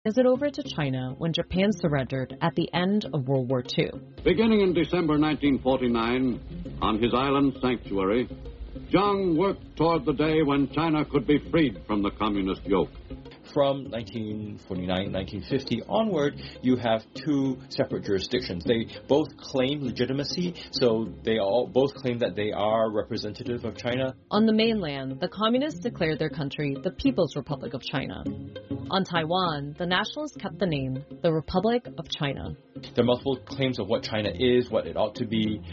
Visit over to China when Japan surrendered at the end of World War II. Beginning in December 1949, on his island sanctuary, Jiang worked toward the day when China could be freed from the communist yoke. From 1949, 1950 onward, you have two separate jurisdictions. They both claim legitimacy, so they both claim that they are representative of China. On the mainland, the communists declared their country the People's Republic of China. On Taiwan, the nationalists kept the name the Republic of China. There are multiple claims of what China is, what it ought to be,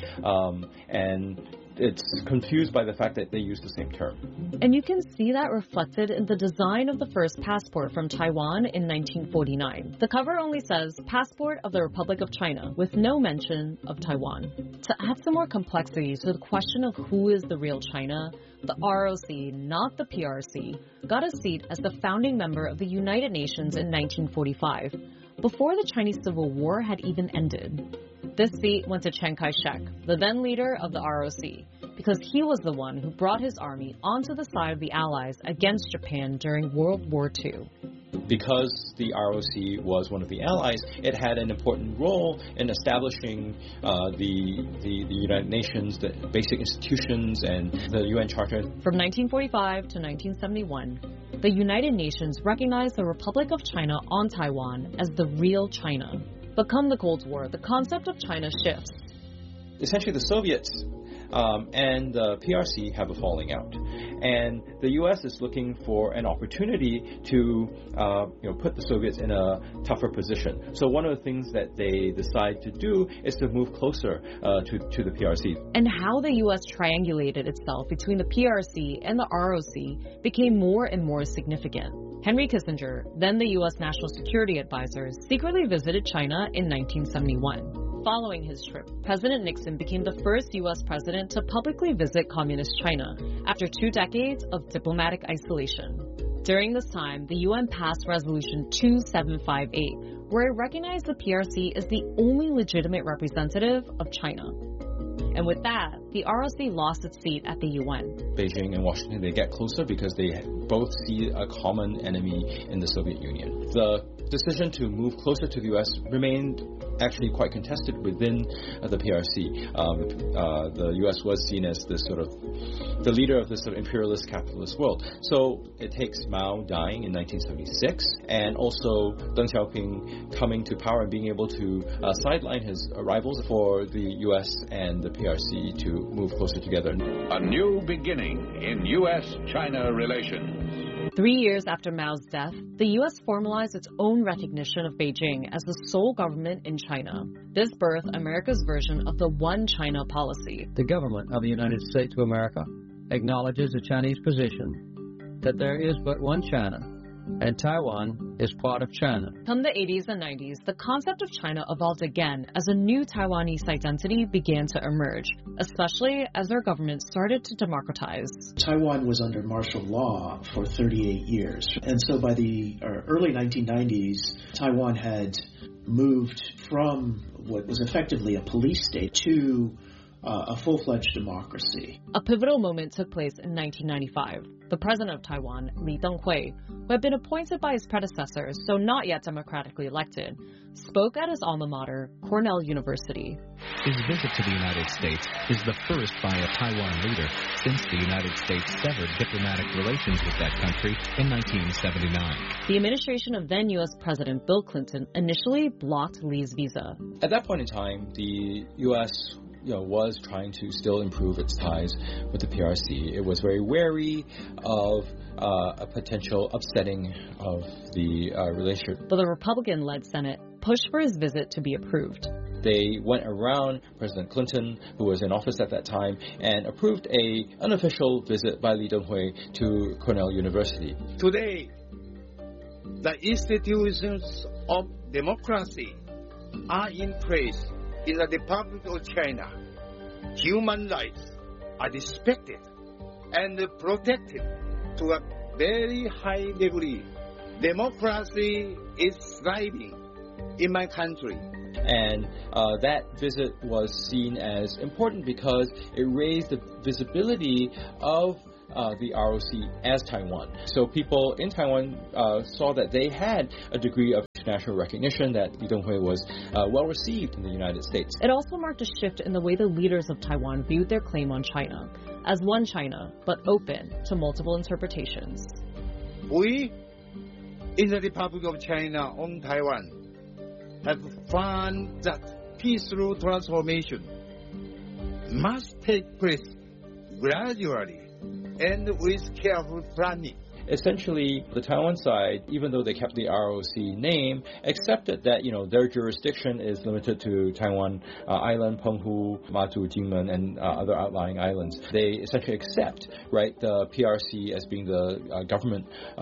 and it's confused by the fact that they use the same term. And you can see that reflected in the design of the first passport from Taiwan in 1949. The cover only says Passport of the Republic of China, with no mention of Taiwan. To add some more complexity to the question of who is the real China, the ROC, not the PRC, got a seat as the founding member of the United Nations in 1945, before the Chinese Civil War had even ended. This seat went to Chiang Kai-shek, the then leader of the ROC, because he was the one who brought his army onto the side of the Allies against Japan during World War II. Because the ROC was one of the allies, it had an important role in establishing the United Nations, the basic institutions, and the UN Charter. From 1945 to 1971, the United Nations recognized the Republic of China on Taiwan as the real China. But come the Cold War, the concept of China shifts. Essentially, the Soviets and the PRC have a falling out. And the U.S. is looking for an opportunity to put the Soviets in a tougher position. So one of the things that they decide to do is to move closer to the PRC. And how the U.S. triangulated itself between the PRC and the ROC became more and more significant. Henry Kissinger, then the U.S. National Security Advisor, secretly visited China in 1971. Following his trip, President Nixon became the first U.S. president to publicly visit Communist China after 2 decades of diplomatic isolation. During this time, the UN passed Resolution 2758, where it recognized the PRC as the only legitimate representative of China. And with that, the ROC lost its seat at the UN. Beijing and Washington, they get closer because they both see a common enemy in the Soviet Union. The decision to move closer to the U.S. remained actually quite contested within the PRC. The U.S. was seen as this sort of the leader of this sort of imperialist capitalist world. So it takes Mao dying in 1976 and also Deng Xiaoping coming to power and being able to sideline his rivals for the U.S. and the PRC to move closer together. A new beginning in U.S.-China relations. 3 years after Mao's death, the U.S. formalized its own recognition of Beijing as the sole government in China. This birthed America's version of the One China policy. The government of the United States of America acknowledges the Chinese position that there is but one China, and Taiwan is part of China. Come the 80s and 90s, the concept of China evolved again as a new Taiwanese identity began to emerge, especially as their government started to democratize. Taiwan was under martial law for 38 years. And so by the early 1990s, Taiwan had moved from what was effectively a police state to a full-fledged democracy. A pivotal moment took place in 1995. The president of Taiwan, Lee Teng-hui, who had been appointed by his predecessors, so not yet democratically elected, spoke at his alma mater, Cornell University. His visit to the United States is the first by a Taiwan leader since the United States severed diplomatic relations with that country in 1979. The administration of then U.S. President Bill Clinton initially blocked Lee's visa. At that point in time, the U.S. was trying to still improve its ties with the PRC. It was very wary of a potential upsetting of the relationship. But the Republican-led Senate pushed for his visit to be approved. They went around President Clinton, who was in office at that time, and approved an unofficial visit by Lee Teng-hui to Cornell University. Today, the institutions of democracy are in place in the Republic of China. Human rights are respected and protected to a very high degree. Democracy is thriving in my country. And that visit was seen as important because it raised the visibility of the ROC as Taiwan. So people in Taiwan saw that they had a degree of international recognition, that Lee Teng-hui was well received in the United States. It also marked a shift in the way the leaders of Taiwan viewed their claim on China, as one China, but open to multiple interpretations. We, in the Republic of China on Taiwan, have found that peaceful transformation must take place gradually and with careful planning. Essentially, the Taiwan side, even though they kept the ROC name, accepted that, their jurisdiction is limited to Taiwan Island, Penghu, Matsu, Jinmen, and other outlying islands. They essentially accept, the PRC as being the government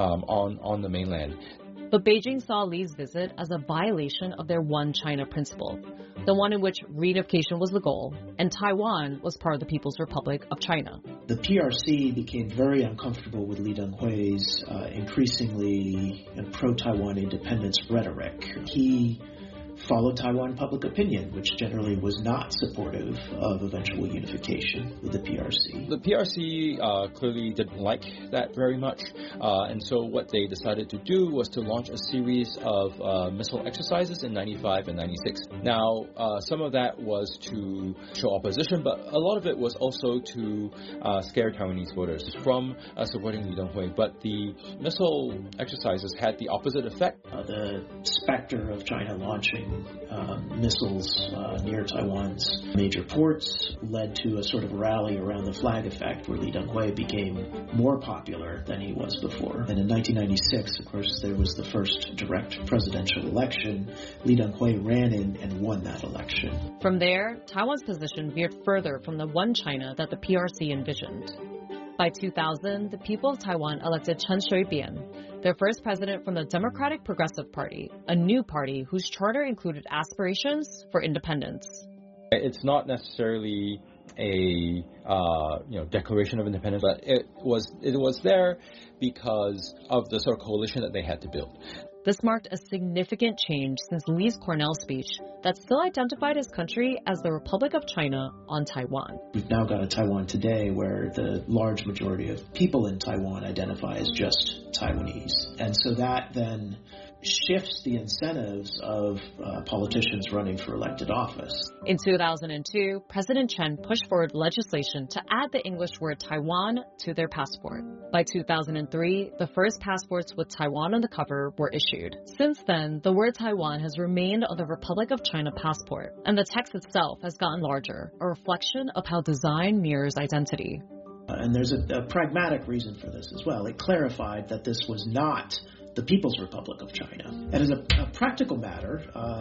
on the mainland. But Beijing saw Lee's visit as a violation of their One China principle, the one in which reunification was the goal, and Taiwan was part of the People's Republic of China. The PRC became very uncomfortable with Lee Teng-hui's increasingly pro-Taiwan independence rhetoric. He followed Taiwan public opinion, which generally was not supportive of eventual unification with the PRC. The PRC clearly didn't like that very much, and so what they decided to do was to launch a series of missile exercises in 95 and 96. Now, some of that was to show opposition, but a lot of it was also to scare Taiwanese voters from supporting Lee Teng-hui. But the missile exercises had the opposite effect. The specter of China launching missiles near Taiwan's major ports led to a sort of rally around the flag effect, where Lee Teng-hui became more popular than he was before. And in 1996, of course, there was the first direct presidential election. Lee Teng-hui ran in and won that election. From there, Taiwan's position veered further from the one China that the PRC envisioned. By 2000, the people of Taiwan elected Chen Shui-bian, their first president from the Democratic Progressive Party, a new party whose charter included aspirations for independence. It's not necessarily a declaration of independence, but it was there because of the sort of coalition that they had to build. This marked a significant change since Lee's Cornell speech that still identified his country as the Republic of China on Taiwan. We've now got a Taiwan today where the large majority of people in Taiwan identify as just Taiwanese. And so that then shifts the incentives of politicians running for elected office. In 2002, President Chen pushed forward legislation to add the English word Taiwan to their passport. By 2003, the first passports with Taiwan on the cover were issued. Since then, the word Taiwan has remained on the Republic of China passport, and the text itself has gotten larger, a reflection of how design mirrors identity. And there's a pragmatic reason for this as well. It clarified that this was not the People's Republic of China. And as a practical matter,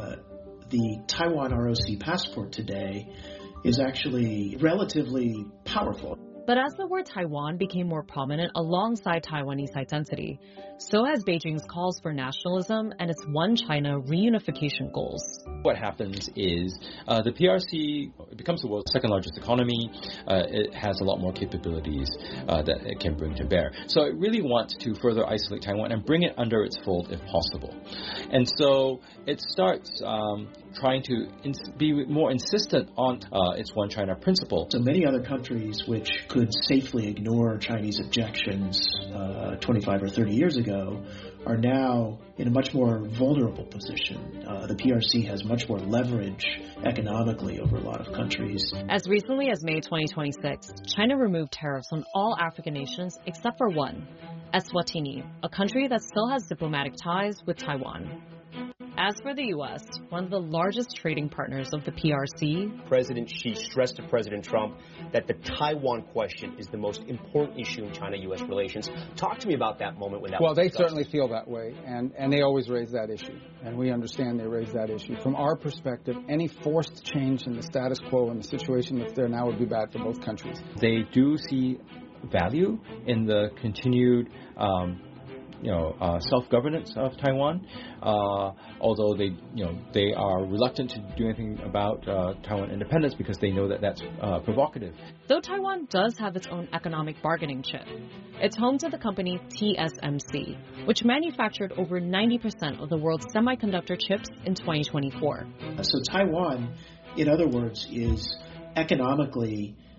the Taiwan ROC passport today is actually relatively powerful. But as the word Taiwan became more prominent alongside Taiwanese identity, so has Beijing's calls for nationalism and its One China reunification goals. What happens is the PRC becomes the world's second largest economy. It has a lot more capabilities that it can bring to bear. So it really wants to further isolate Taiwan and bring it under its fold if possible. And so it starts trying to be more insistent on its One China principle. So many other countries which could safely ignore Chinese objections 25 or 30 years ago are now in a much more vulnerable position. The PRC has much more leverage economically over a lot of countries. As recently as May 2026, China removed tariffs on all African nations except for one, Eswatini, a country that still has diplomatic ties with Taiwan. As for the U.S., one of the largest trading partners of the PRC, President Xi stressed to President Trump that the Taiwan question is the most important issue in China-U.S. relations. Talk to me about that moment when that was discussed. Well, they certainly feel that way, and they always raise that issue, and we understand they raise that issue. From our perspective, any forced change in the status quo and the situation that's there now would be bad for both countries. They do see value in the continued self-governance of Taiwan, although they are reluctant to do anything about Taiwan independence because they know that that's provocative. Though Taiwan does have its own economic bargaining chip, it's home to the company TSMC, which manufactured over 90% of the world's semiconductor chips in 2024. So Taiwan, in other words, is economically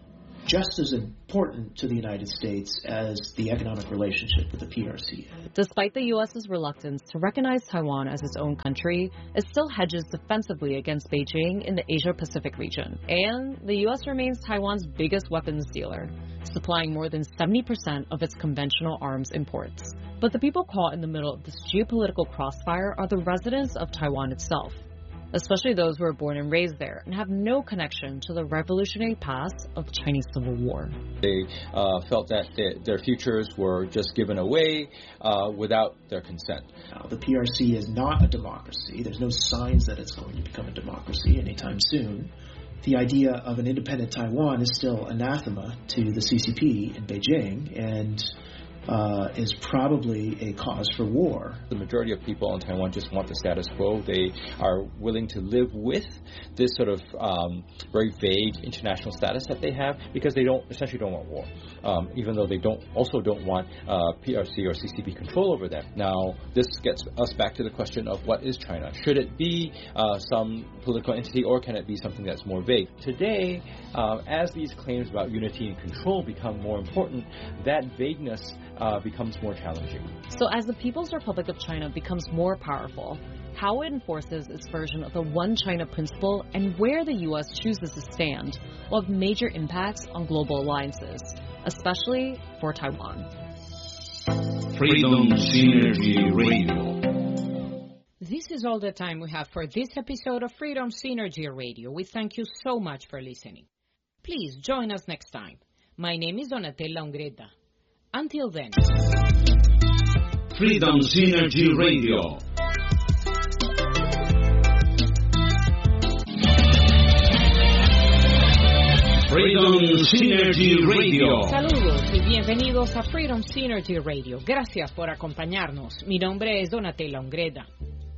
just as important to the United States as the economic relationship with the PRC. Despite the U.S.'s reluctance to recognize Taiwan as its own country, it still hedges defensively against Beijing in the Asia-Pacific region. And the U.S. remains Taiwan's biggest weapons dealer, supplying more than 70% of its conventional arms imports. But the people caught in the middle of this geopolitical crossfire are the residents of Taiwan itself, especially those who were born and raised there and have no connection to the revolutionary past of the Chinese Civil War. They felt that their futures were just given away without their consent. The PRC is not a democracy. There's no signs that it's going to become a democracy anytime soon. The idea of an independent Taiwan is still anathema to the CCP in Beijing, and is probably a cause for war. The majority of people in Taiwan just want the status quo. They are willing to live with this sort of very vague international status that they have because they essentially don't want war, even though they don't want PRC or CCP control over them. Now, this gets us back to the question of what is China? Should it be some political entity, or can it be something that's more vague? Today, as these claims about unity and control become more important, that vagueness becomes more challenging. So as the People's Republic of China becomes more powerful, how it enforces its version of the One China principle and where the U.S. chooses to stand will have major impacts on global alliances, especially for Taiwan. Freedom Synergy Radio. This is all the time we have for this episode of Freedom Synergy Radio. We thank you so much for listening. Please join us next time. My name is Donatella Ungreta. Until then. Freedom Synergy Radio. Freedom Synergy Radio. Saludos y bienvenidos a Freedom Synergy Radio. Gracias por acompañarnos. Mi nombre es Donatella Ungreta.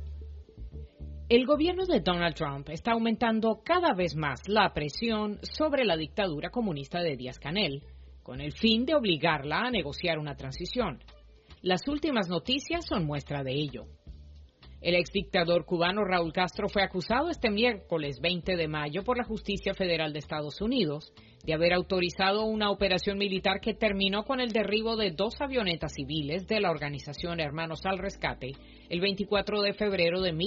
El gobierno de Donald Trump está aumentando cada vez más la presión sobre la dictadura comunista de Díaz-Canel, con el fin de obligarla a negociar una transición. Las últimas noticias son muestra de ello. El exdictador cubano Raúl Castro fue acusado este miércoles 20 de mayo por la Justicia Federal de Estados Unidos de haber autorizado una operación militar que terminó con el derribo de 2 avionetas civiles de la organización Hermanos al Rescate el 24 de febrero de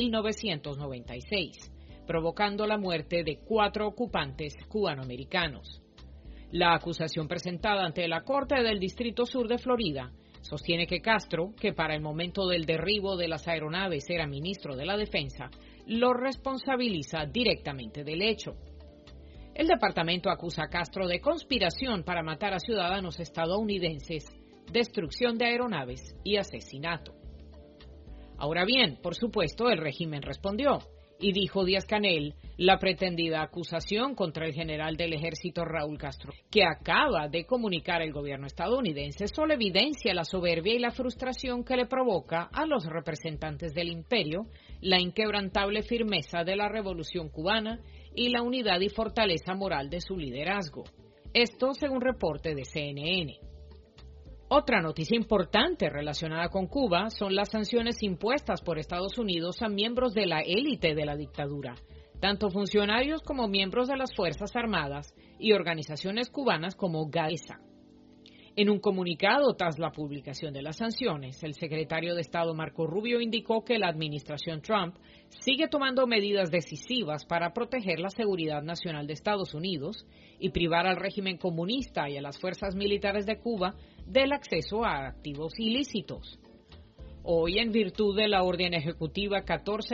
1996, provocando la muerte de 4 ocupantes cubanoamericanos. La acusación presentada ante la Corte del Distrito Sur de Florida sostiene que Castro, que para el momento del derribo de las aeronaves era ministro de la Defensa, lo responsabiliza directamente del hecho. El departamento acusa a Castro de conspiración para matar a ciudadanos estadounidenses, destrucción de aeronaves y asesinato. Ahora bien, por supuesto, el régimen respondió y dijo Díaz-Canel, la pretendida acusación contra el general del ejército Raúl Castro, que acaba de comunicar el gobierno estadounidense, solo evidencia la soberbia y la frustración que le provoca a los representantes del imperio la inquebrantable firmeza de la revolución cubana y la unidad y fortaleza moral de su liderazgo. Esto según reporte de CNN. Otra noticia importante relacionada con Cuba son las sanciones impuestas por Estados Unidos a miembros de la élite de la dictadura, tanto funcionarios como miembros de las Fuerzas Armadas y organizaciones cubanas como GAESA. En un comunicado tras la publicación de las sanciones, el secretario de Estado Marco Rubio indicó que la administración Trump sigue tomando medidas decisivas para proteger la seguridad nacional de Estados Unidos y privar al régimen comunista y a las fuerzas militares de Cuba del acceso a activos ilícitos. Hoy, en virtud de la orden ejecutiva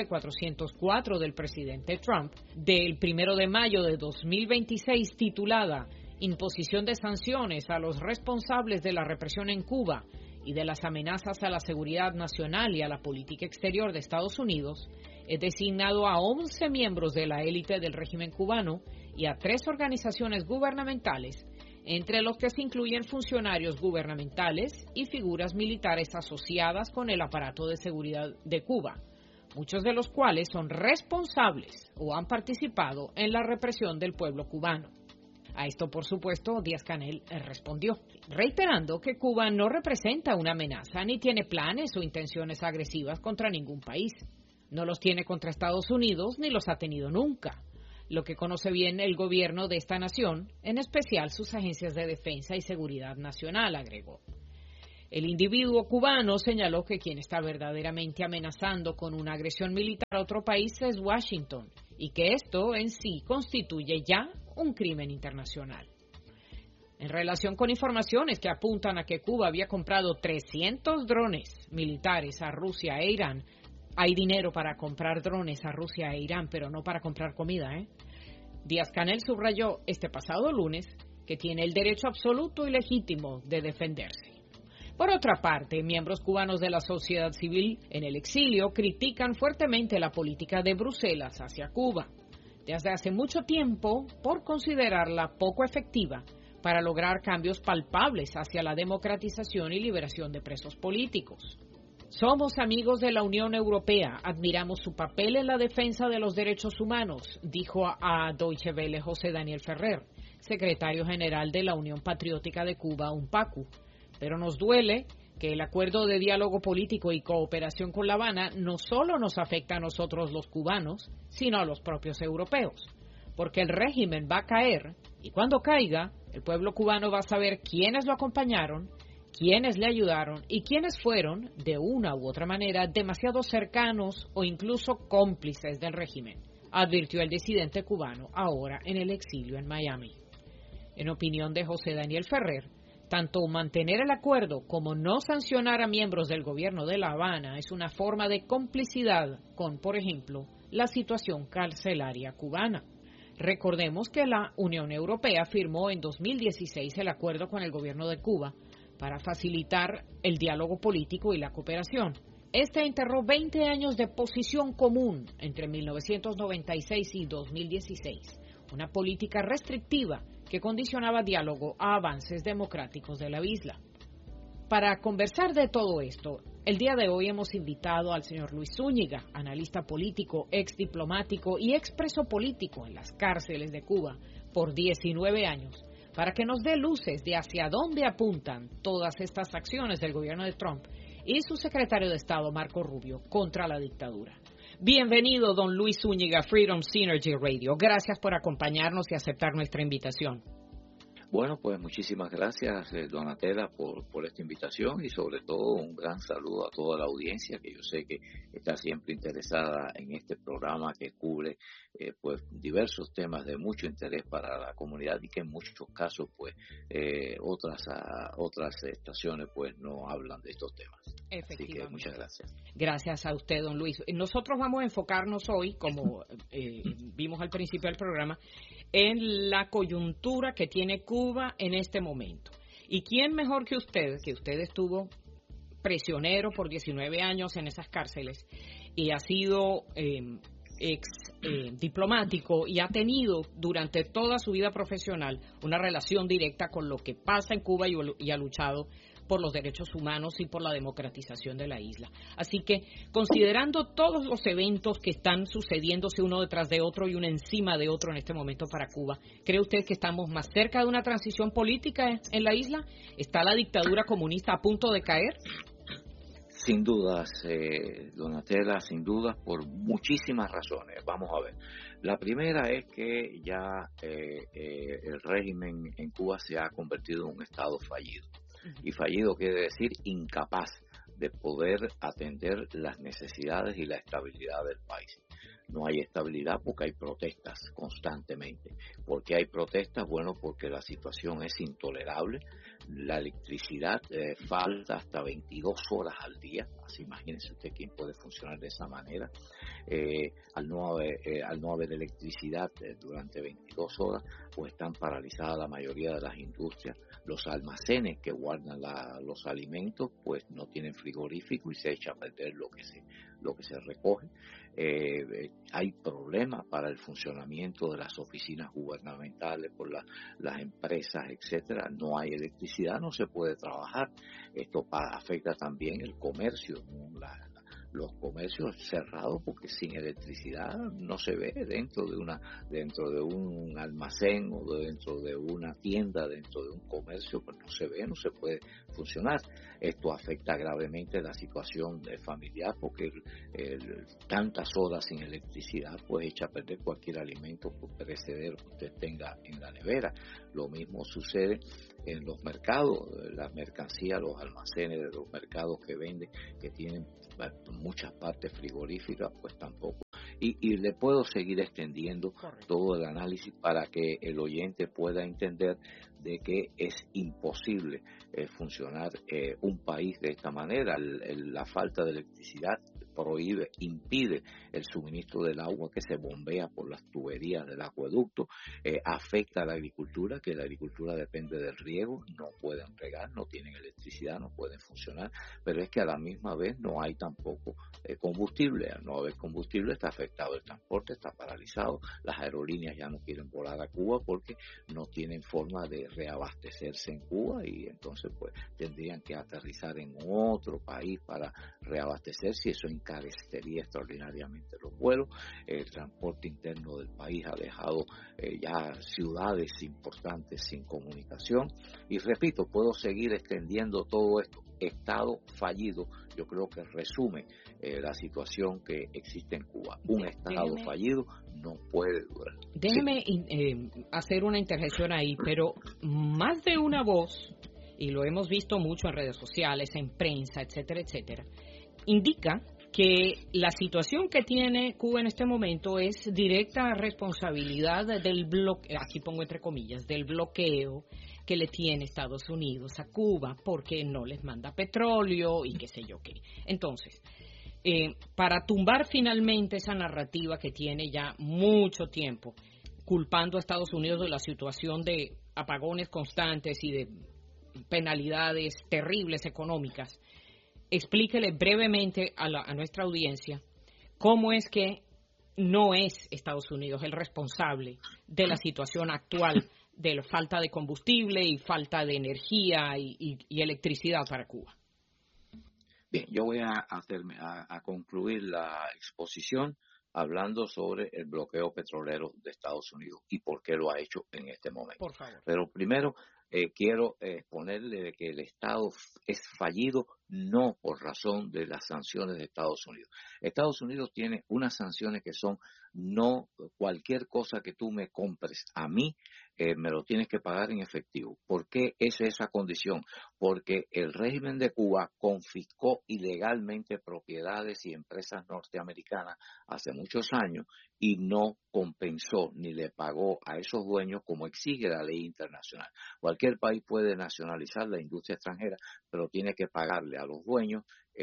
14404 del presidente Trump, del 1 de mayo de 2026, titulada Imposición de sanciones a los responsables de la represión en Cuba y de las amenazas a la seguridad nacional y a la política exterior de Estados Unidos, he designado a 11 miembros de la élite del régimen cubano y a 3 organizaciones gubernamentales, entre los que se incluyen funcionarios gubernamentales y figuras militares asociadas con el aparato de seguridad de Cuba, muchos de los cuales son responsables o han participado en la represión del pueblo cubano. A esto, por supuesto, Díaz-Canel respondió, reiterando que Cuba no representa una amenaza ni tiene planes o intenciones agresivas contra ningún país. No los tiene contra Estados Unidos ni los ha tenido nunca. lo que conoce bien el gobierno de esta nación, en especial sus agencias de defensa y seguridad nacional, agregó. El individuo cubano señaló que quien está verdaderamente amenazando con una agresión militar a otro país es Washington y que esto en sí constituye ya un crimen internacional. En relación con informaciones que apuntan a que Cuba había comprado 300 drones militares a Rusia e Irán, hay dinero para comprar drones a Rusia e Irán, pero no para comprar comida, Díaz-Canel subrayó este pasado lunes que tiene el derecho absoluto y legítimo de defenderse. Por otra parte, miembros cubanos de la sociedad civil en el exilio critican fuertemente la política de Bruselas hacia Cuba, desde hace mucho tiempo por considerarla poco efectiva para lograr cambios palpables hacia la democratización y liberación de presos políticos. Somos amigos de la Unión Europea, admiramos su papel en la defensa de los derechos humanos, dijo a Deutsche Welle José Daniel Ferrer, secretario general de la Unión Patriótica de Cuba, UNPACU. Pero nos duele que el acuerdo de diálogo político y cooperación con La Habana no solo nos afecta a nosotros los cubanos, sino a los propios europeos, porque el régimen va a caer y cuando caiga, el pueblo cubano va a saber quiénes lo acompañaron, quiénes le ayudaron y quiénes fueron, de una u otra manera, demasiado cercanos o incluso cómplices del régimen, advirtió el disidente cubano ahora en el exilio en Miami. En opinión de José Daniel Ferrer, tanto mantener el acuerdo como no sancionar a miembros del gobierno de La Habana es una forma de complicidad con, por ejemplo, la situación carcelaria cubana. Recordemos que la Unión Europea firmó en 2016 el acuerdo con el gobierno de Cuba para facilitar el diálogo político y la cooperación. Este enterró 20 años de posición común entre 1996 y 2016, una política restrictiva que condicionaba diálogo a avances democráticos de la isla. Para conversar de todo esto, el día de hoy hemos invitado al señor Luis Zúñiga, analista político, ex diplomático y ex preso político en las cárceles de Cuba por 19 años, para que nos dé luces de hacia dónde apuntan todas estas acciones del gobierno de Trump y su secretario de Estado, Marco Rubio, contra la dictadura. Bienvenido, don Luis Zúñiga, Freedom Synergy Radio. Gracias por acompañarnos y aceptar nuestra invitación. Bueno, pues muchísimas gracias, Donatella, por esta invitación y sobre todo un gran saludo a toda la audiencia que yo sé que está siempre interesada en este programa que cubre pues diversos temas de mucho interés para la comunidad y que en muchos casos pues otras estaciones pues no hablan de estos temas. Así que muchas gracias. Gracias a usted, don Luis. Nosotros vamos a enfocarnos hoy, como vimos al principio del programa, en la coyuntura que tiene Cuba en este momento. ¿Y quién mejor que usted estuvo prisionero por 19 años en esas cárceles y ha sido diplomático y ha tenido durante toda su vida profesional una relación directa con lo que pasa en Cuba y ha luchado por los derechos humanos y por la democratización de la isla? Así que, considerando todos los eventos que están sucediéndose uno detrás de otro y uno encima de otro en este momento para Cuba, ¿cree usted que estamos más cerca de una transición política en la isla? ¿Está la dictadura comunista a punto de caer? Sin dudas, Donatella, sin dudas, por muchísimas razones. Vamos a ver. La primera es que ya el régimen en Cuba se ha convertido en un estado fallido. Y fallido quiere decir incapaz de poder atender las necesidades y la estabilidad del país. No hay estabilidad porque hay protestas constantemente. ¿Por qué hay protestas? Bueno, porque la situación es intolerable. La electricidad falta hasta 22 horas al día. Así imagínense usted quién puede funcionar de esa manera. Al no haber electricidad durante 22 horas, pues están paralizadas la mayoría de las industrias. Los almacenes que guardan los alimentos, pues no tienen frigorífico y se echa a perder lo que se recoge. Hay problemas para el funcionamiento de las oficinas gubernamentales por las empresas, etcétera. No hay electricidad, no se puede trabajar. Esto afecta también el comercio, ¿no? los comercios cerrados, porque sin electricidad no se ve dentro de un almacén o dentro de una tienda, dentro de un comercio, pues no se ve, no se puede funcionar. Esto afecta gravemente la situación familiar, porque tantas horas sin electricidad pues echa a perder cualquier alimento perecedero que usted tenga en la nevera. Lo mismo sucede en los mercados, las mercancías, los almacenes de los mercados que venden, que tienen muchas partes frigoríficas, pues tampoco. Y le puedo seguir extendiendo todo el análisis para que el oyente pueda entender de que es imposible funcionar un país de esta manera. La falta de electricidad impide el suministro del agua que se bombea por las tuberías del acueducto, afecta a la agricultura, que la agricultura depende del riego, no pueden regar, no tienen electricidad, no pueden funcionar, pero es que a la misma vez no hay tampoco combustible. Al no haber combustible está afectado el transporte, está paralizado, las aerolíneas ya no quieren volar a Cuba porque no tienen forma de reabastecerse en Cuba, y entonces pues tendrían que aterrizar en otro país para reabastecerse, y eso encarecería extraordinariamente los vuelos. El transporte interno del país ha dejado ya ciudades importantes sin comunicación, y repito, puedo seguir extendiendo todo esto. Estado fallido, yo creo que resume la situación que existe en Cuba. Un Estado fallido no puede durar. Déjeme hacer una interjección ahí, pero más de una voz, y lo hemos visto mucho en redes sociales, en prensa, etcétera, etcétera, indica que la situación que tiene Cuba en este momento es directa responsabilidad del bloqueo, aquí pongo entre comillas, del bloqueo que le tiene Estados Unidos a Cuba, porque no les manda petróleo y qué sé yo qué. Entonces, para tumbar finalmente esa narrativa que tiene ya mucho tiempo, culpando a Estados Unidos de la situación de apagones constantes y de penalidades terribles económicas, explíquele brevemente a nuestra audiencia cómo es que no es Estados Unidos el responsable de la situación actual de la falta de combustible y falta de energía y electricidad para Cuba. Bien, yo voy a concluir la exposición hablando sobre el bloqueo petrolero de Estados Unidos y por qué lo ha hecho en este momento. Por favor. Pero primero quiero exponerle de que el Estado es fallido no por razón de las sanciones de Estados Unidos. Estados Unidos tiene unas sanciones que son no cualquier cosa que tú me compres a mí, me lo tienes que pagar en efectivo. ¿Por qué es esa condición? Porque el régimen de Cuba confiscó ilegalmente propiedades y empresas norteamericanas hace muchos años y no compensó ni le pagó a esos dueños como exige la ley internacional. Cualquier país puede nacionalizar la industria extranjera, pero tiene que pagarle a los dueños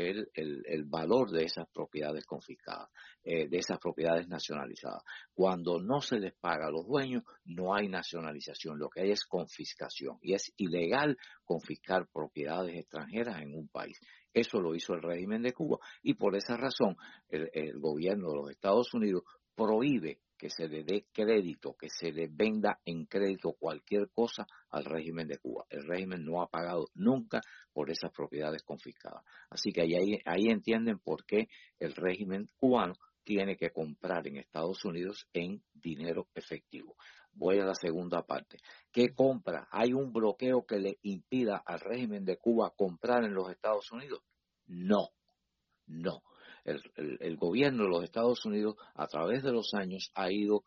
el valor de esas propiedades confiscadas, de esas propiedades nacionalizadas. Cuando no se les paga a los dueños, no hay nacionalización, lo que hay es confiscación, y es ilegal confiscar propiedades extranjeras en un país. Eso lo hizo el régimen de Cuba, y por esa razón el gobierno de los Estados Unidos prohíbe que se le dé crédito, que se le venda en crédito cualquier cosa al régimen de Cuba. El régimen no ha pagado nunca por esas propiedades confiscadas. Así que ahí entienden por qué el régimen cubano tiene que comprar en Estados Unidos en dinero efectivo. Voy a la segunda parte. ¿Qué compra? ¿Hay un bloqueo que le impida al régimen de Cuba comprar en los Estados Unidos? No. El gobierno de los Estados Unidos a través de los años ha ido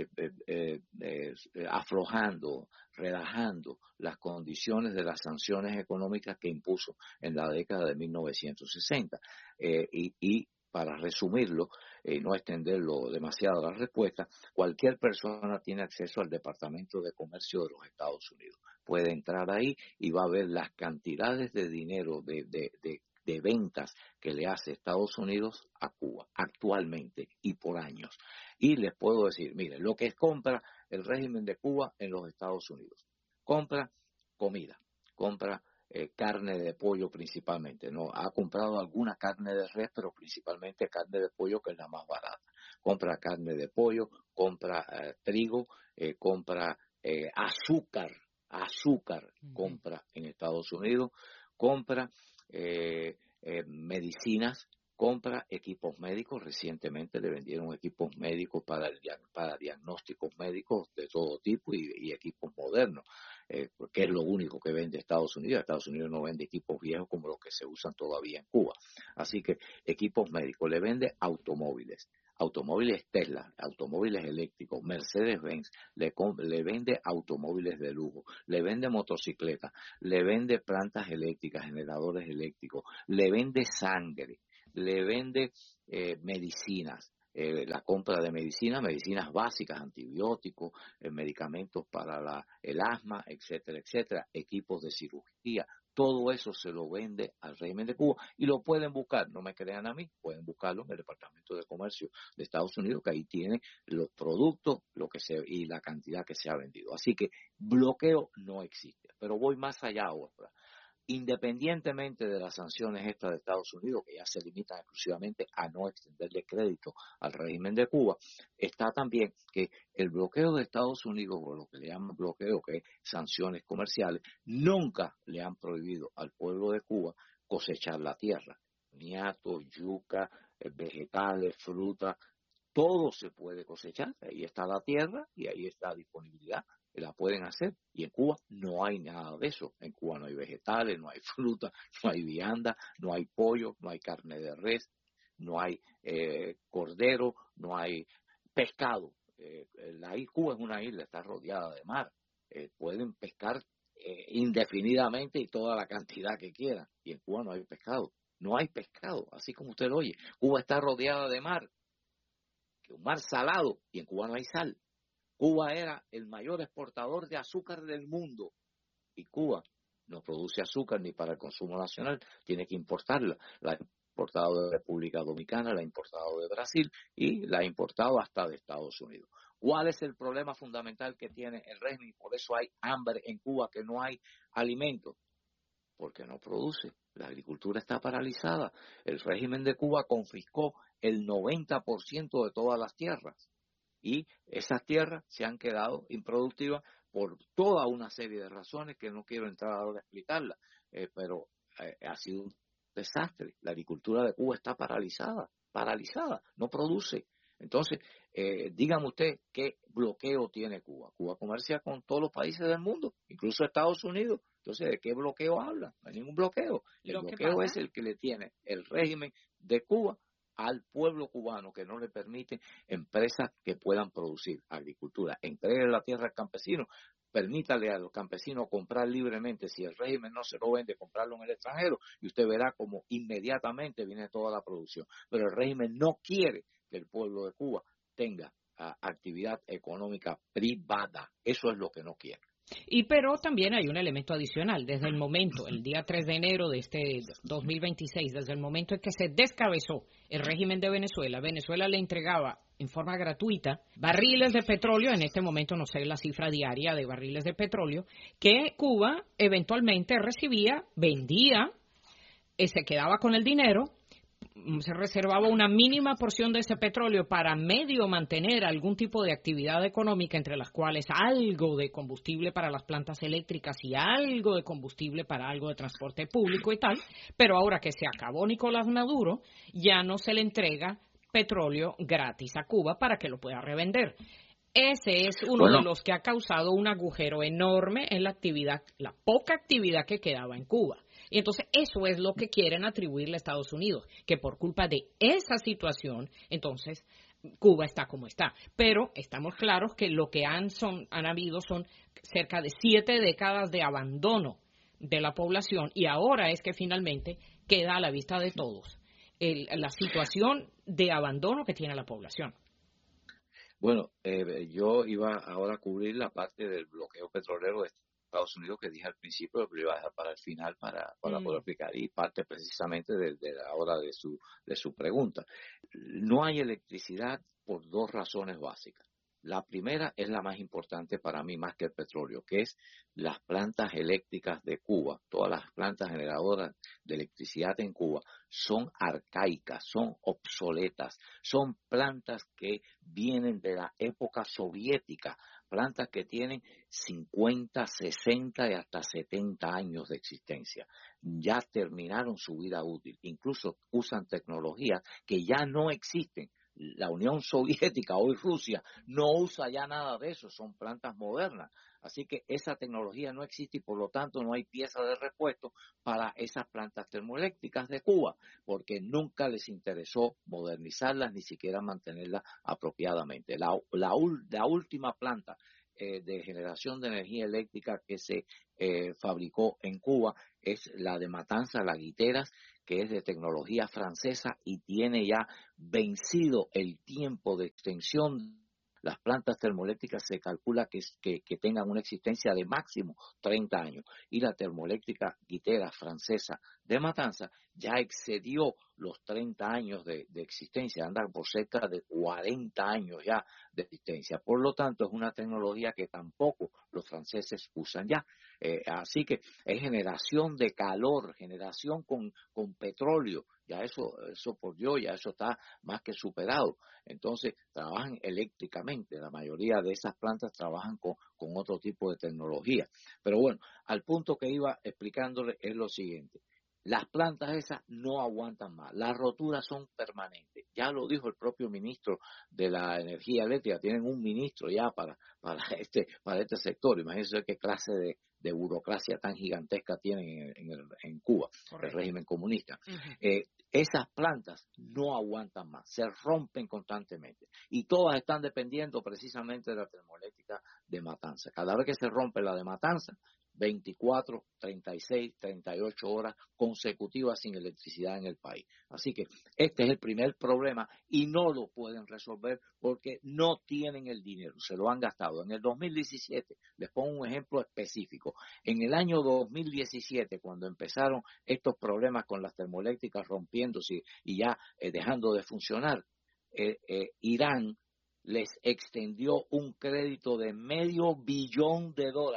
aflojando, relajando las condiciones de las sanciones económicas que impuso en la década de 1960. Y para resumirlo, no extenderlo demasiado la respuesta, cualquier persona tiene acceso al Departamento de Comercio de los Estados Unidos. Puede entrar ahí y va a ver las cantidades de dinero de ventas que le hace Estados Unidos a Cuba actualmente y por años. Y les puedo decir, miren, lo que compra el régimen de Cuba en los Estados Unidos. Compra comida, compra carne de pollo principalmente. No ha comprado alguna carne de res, pero principalmente carne de pollo, que es la más barata. Compra carne de pollo, compra trigo, compra azúcar, compra en Estados Unidos, compra medicinas, compra equipos médicos. Recientemente le vendieron equipos médicos para diagnósticos médicos de todo tipo y equipos modernos, porque es lo único que vende Estados Unidos. Estados Unidos no vende equipos viejos como los que se usan todavía en Cuba. Así que equipos médicos, le vende automóviles Tesla, automóviles eléctricos, Mercedes-Benz, le vende automóviles de lujo, le vende motocicletas, le vende plantas eléctricas, generadores eléctricos, le vende sangre, le vende medicinas, la compra de medicinas básicas, antibióticos, medicamentos para el asma, etcétera, etcétera, equipos de cirugía. Todo eso se lo vende al régimen de Cuba y lo pueden buscar, no me crean a mí, pueden buscarlo en el Departamento de Comercio de Estados Unidos, que ahí tiene los productos y la cantidad que se ha vendido. Así que bloqueo no existe, pero voy más allá ahora. Independientemente de las sanciones estas de Estados Unidos, que ya se limitan exclusivamente a no extenderle crédito al régimen de Cuba, está también que el bloqueo de Estados Unidos, o lo que le llaman bloqueo, que es sanciones comerciales, nunca le han prohibido al pueblo de Cuba cosechar la tierra. Niato, yuca, vegetales, fruta, todo se puede cosechar. Ahí está la tierra y ahí está la disponibilidad. La pueden hacer, y en Cuba no hay nada de eso. En Cuba no hay vegetales, no hay fruta, no hay vianda, no hay pollo, no hay carne de res, no hay cordero, no hay pescado. Cuba es una isla, está rodeada de mar, pueden pescar indefinidamente y toda la cantidad que quieran, y en Cuba no hay pescado, así como usted lo oye. Cuba está rodeada de mar, que un mar salado, y en Cuba no hay sal. Cuba era el mayor exportador de azúcar del mundo y Cuba no produce azúcar ni para el consumo nacional, tiene que importarla. La ha importado de República Dominicana, la ha importado de Brasil y la ha importado hasta de Estados Unidos. ¿Cuál es el problema fundamental que tiene el régimen? Por eso hay hambre en Cuba, que no hay alimentos, porque no produce. La agricultura está paralizada. El régimen de Cuba confiscó el 90% de todas las tierras. Y esas tierras se han quedado improductivas por toda una serie de razones que no quiero entrar ahora a explicarlas, pero ha sido un desastre. La agricultura de Cuba está paralizada, no produce. Entonces, dígame usted qué bloqueo tiene Cuba. Cuba comercia con todos los países del mundo, incluso Estados Unidos. Entonces, ¿de qué bloqueo habla? No hay ningún bloqueo. El bloqueo es el que le tiene el régimen de Cuba al pueblo cubano, que no le permite empresas que puedan producir agricultura. Entregue la tierra al campesino, permítale a los campesinos comprar libremente. Si el régimen no se lo vende, comprarlo en el extranjero, y usted verá como inmediatamente viene toda la producción. Pero el régimen no quiere que el pueblo de Cuba tenga actividad económica privada. Eso es lo que no quiere. Pero también hay un elemento adicional. Desde el momento, el día 3 de enero de este 2026, desde el momento en que se descabezó el régimen de Venezuela, Venezuela le entregaba en forma gratuita barriles de petróleo, en este momento no sé la cifra diaria de barriles de petróleo, que Cuba eventualmente recibía, vendía, se quedaba con el dinero, se reservaba una mínima porción de ese petróleo para medio mantener algún tipo de actividad económica, entre las cuales algo de combustible para las plantas eléctricas y algo de combustible para algo de transporte público y tal, pero ahora que se acabó Nicolás Maduro, ya no se le entrega petróleo gratis a Cuba para que lo pueda revender. Ese es uno de los que ha causado un agujero enorme en la actividad, la poca actividad que quedaba en Cuba. Y entonces eso es lo que quieren atribuirle a Estados Unidos, que por culpa de esa situación, entonces Cuba está como está. Pero estamos claros que lo que han habido son cerca de 7 décadas de abandono de la población, y ahora es que finalmente queda a la vista de todos la situación de abandono que tiene la población. Bueno, yo iba ahora a cubrir la parte del bloqueo petrolero de Estados Unidos que dije al principio, pero iba a dejar para el final para poder explicar, y parte precisamente de la hora de su pregunta. No hay electricidad por 2 razones básicas. La primera es la más importante para mí, más que el petróleo, que es las plantas eléctricas de Cuba. Todas las plantas generadoras de electricidad en Cuba son arcaicas, son obsoletas, son plantas que vienen de la época soviética, plantas que tienen 50, 60 y hasta 70 años de existencia. Ya terminaron su vida útil, incluso usan tecnologías que ya no existen. La Unión Soviética, hoy Rusia, no usa ya nada de eso, son plantas modernas. Así que esa tecnología no existe y por lo tanto no hay pieza de repuesto para esas plantas termoeléctricas de Cuba, porque nunca les interesó modernizarlas ni siquiera mantenerlas apropiadamente. La última planta de generación de energía eléctrica que se fabricó en Cuba es la de Matanzas, Las Guiteras, que es de tecnología francesa y tiene ya vencido el tiempo de extensión. Las plantas termoeléctricas se calcula que tengan una existencia de máximo 30 años y la termoeléctrica Guitera francesa de Matanzas ya excedió los 30 años de existencia, anda por cerca de 40 años ya de existencia. Por lo tanto, es una tecnología que tampoco los franceses usan ya. Así que es generación de calor, generación con petróleo. Ya eso por Dios, ya eso está más que superado. Entonces, trabajan eléctricamente. La mayoría de esas plantas trabajan con otro tipo de tecnología. Pero bueno, al punto que iba explicándole es lo siguiente. Las plantas esas no aguantan más. Las roturas son permanentes. Ya lo dijo el propio ministro de la energía eléctrica. Tienen un ministro ya para este sector. Imagínense qué clase de burocracia tan gigantesca tienen en Cuba, el régimen comunista. Esas plantas no aguantan más, se rompen constantemente y todas están dependiendo precisamente de la termoeléctrica de Matanzas. Cada vez que se rompe la de Matanzas, 24, 36, 38 horas consecutivas sin electricidad en el país. Así que este es el primer problema y no lo pueden resolver porque no tienen el dinero, se lo han gastado. En el 2017, les pongo un ejemplo específico, en el año 2017, cuando empezaron estos problemas con las termoeléctricas rompiéndose y ya dejando de funcionar, Irán les extendió un crédito de $500 millones,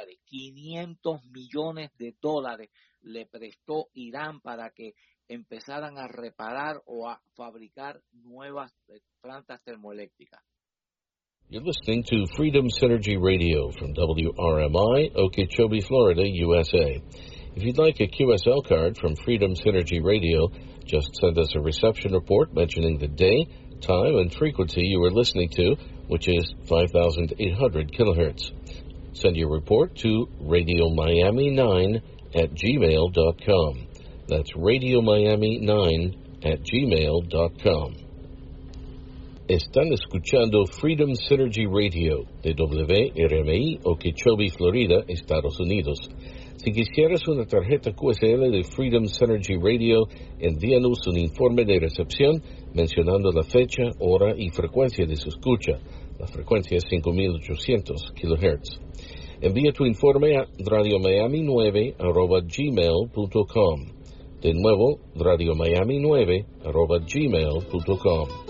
$500 millones le prestó Irán para que empezaran a reparar o a fabricar nuevas plantas termoeléctricas. You're listening to Freedom Synergy Radio from WRMI, Okeechobee, Florida, USA. If you'd like a QSL card from Freedom Synergy Radio, just send us a reception report mentioning the day, time, and frequency you are listening to, which is 5,800 kilohertz. Send your report to radiomiami9@gmail.com. That's radiomiami9@gmail.com. Están escuchando Freedom Synergy Radio de WRMI, Okeechobee, Florida, Estados Unidos. Si quisieras una tarjeta QSL de Freedom Synergy Radio, envíanos un informe de recepción mencionando la fecha, hora y frecuencia de su escucha. La frecuencia es 5,800 kHz. Envía tu informe a radiomiami9@gmail.com. De nuevo, radiomiami9@gmail.com.